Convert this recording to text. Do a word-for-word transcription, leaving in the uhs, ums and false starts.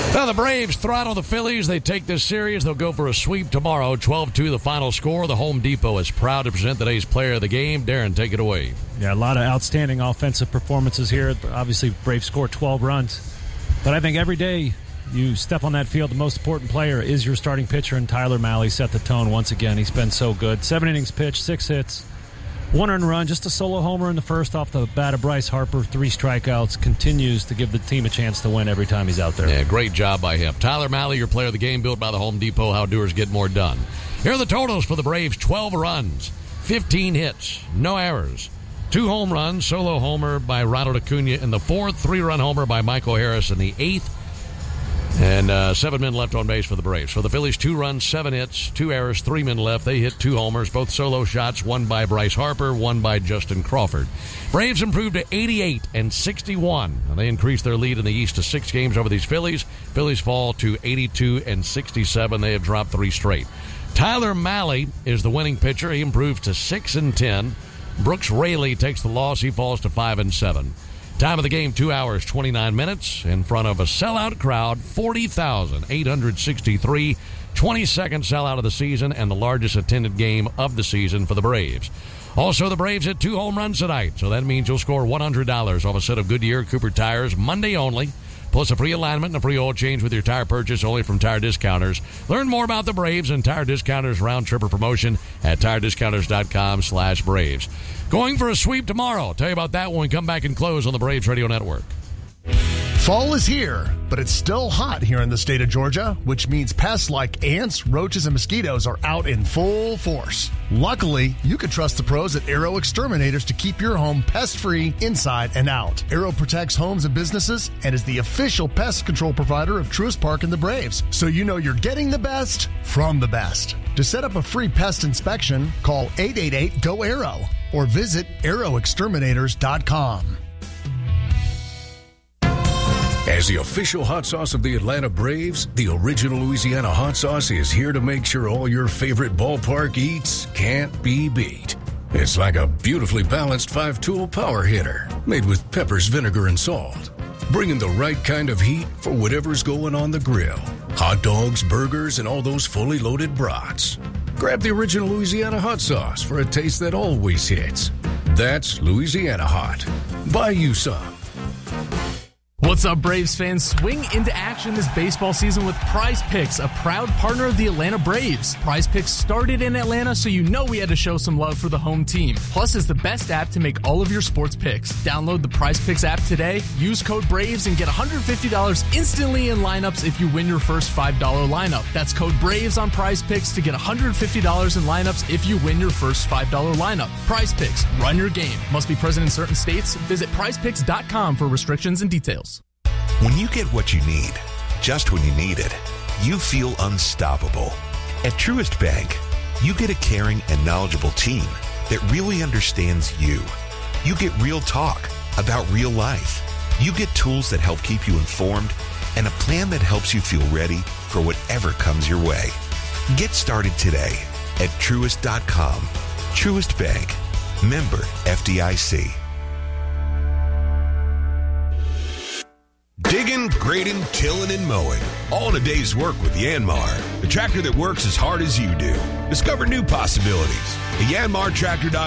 Now the Braves throttle the Phillies. They take this series. They'll go for a sweep tomorrow. twelve two the final score. The Home Depot is proud to present today's player of the game. Darren, take it away. Yeah, a lot of outstanding offensive performances here. Obviously, Braves scored twelve runs. But I think every day you step on that field, the most important player is your starting pitcher, and Tyler Mahle set the tone once again. He's been so good. Seven innings pitched, six hits, one earned run, just a solo homer in the first off the bat of Bryce Harper, three strikeouts, continues to give the team a chance to win every time he's out there. Yeah, great job by him. Tyler Mahle, your player of the game, built by the Home Depot. How doers get more done. Here are the totals for the Braves. twelve runs, fifteen hits, no errors. Two home runs, solo homer by Ronald Acuna in the fourth, three-run homer by Michael Harris in the eighth, and uh, seven men left on base for the Braves. For the Phillies, two runs, seven hits, two errors, three men left. They hit two homers, both solo shots, one by Bryce Harper, one by Justin Crawford. Braves improved to eighty-eight and sixty-one. They increased their lead in the East to six games over these Phillies. Phillies fall to eighty-two and sixty-seven. They have dropped three straight. Tyler Mahle is the winning pitcher. He improves to six and ten. Brooks Raley takes the loss. He falls to five and seven. Time of the game, two hours, twenty-nine minutes. In front of a sellout crowd, forty thousand eight hundred sixty-three. twenty-second sellout of the season and the largest attended game of the season for the Braves. Also, the Braves hit two home runs tonight, so that means you'll score one hundred dollars off a set of Goodyear Cooper tires Monday only, plus a free alignment and a free oil change with your tire purchase only from Tire Discounters. Learn more about the Braves and Tire Discounters round-tripper promotion at tire discounters dot com slash Braves. Going for a sweep tomorrow. I'll tell you about that when we come back and close on the Braves Radio Network. Fall is here, but it's still hot here in the state of Georgia, which means pests like ants, roaches, and mosquitoes are out in full force. Luckily, you can trust the pros at Arrow Exterminators to keep your home pest-free inside and out. Arrow protects homes and businesses and is the official pest control provider of Truist Park and the Braves, so you know you're getting the best from the best. To set up a free pest inspection, call eight eight eight, G O, ARROW or visit arrow exterminators dot com. As the official hot sauce of the Atlanta Braves, the original Louisiana hot sauce is here to make sure all your favorite ballpark eats can't be beat. It's like a beautifully balanced five-tool power hitter made with peppers, vinegar, and salt, bringing the right kind of heat for whatever's going on the grill. Hot dogs, burgers, and all those fully loaded brats. Grab the original Louisiana hot sauce for a taste that always hits. That's Louisiana Hot. Buy you some. What's up, Braves fans? Swing into action this baseball season with Prize Picks, a proud partner of the Atlanta Braves. Prize Picks started in Atlanta, so you know we had to show some love for the home team. Plus, it's the best app to make all of your sports picks. Download the Prize Picks app today, use code BRAVES, and get one hundred fifty dollars instantly in lineups if you win your first five dollars lineup. That's code BRAVES on Prize Picks to get one hundred fifty dollars in lineups if you win your first five dollars lineup. Prize Picks, run your game. Must be present in certain states. Visit prize picks dot com for restrictions and details. When you get what you need, just when you need it, you feel unstoppable. At Truist Bank, you get a caring and knowledgeable team that really understands you. You get real talk about real life. You get tools that help keep you informed and a plan that helps you feel ready for whatever comes your way. Get started today at Truist dot com. Truist Bank. Member F D I C. Digging, grading, tilling, and mowing. All in a day's work with Yanmar, the tractor that works as hard as you do. Discover new possibilities. The Yanmar Tractor dot